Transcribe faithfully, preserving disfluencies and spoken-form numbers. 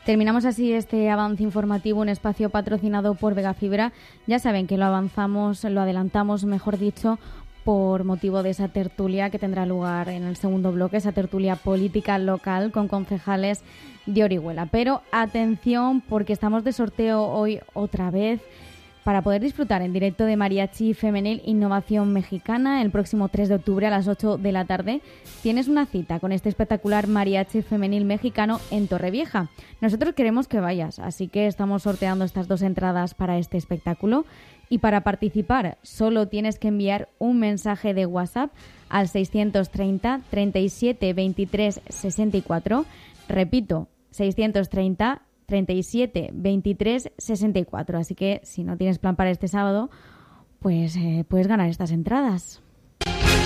Terminamos así este avance informativo, un espacio patrocinado por Vega Fibra. Ya saben que lo avanzamos, lo adelantamos, mejor dicho, por motivo de esa tertulia que tendrá lugar en el segundo bloque, esa tertulia política local con concejales de Orihuela. Pero atención, porque estamos de sorteo hoy otra vez para poder disfrutar en directo de Mariachi Femenil Innovación Mexicana el próximo tres de octubre a las ocho de la tarde. Tienes una cita con este espectacular Mariachi Femenil Mexicano en Torrevieja. Nosotros queremos que vayas, así que estamos sorteando estas dos entradas para este espectáculo. Y para participar solo tienes que enviar un mensaje de WhatsApp al seiscientos treinta, treinta y siete, veintitrés, sesenta y cuatro. Repito, seiscientos treinta, treinta y siete, veintitrés, sesenta y cuatro. Así que si no tienes plan para este sábado, pues eh, puedes ganar estas entradas.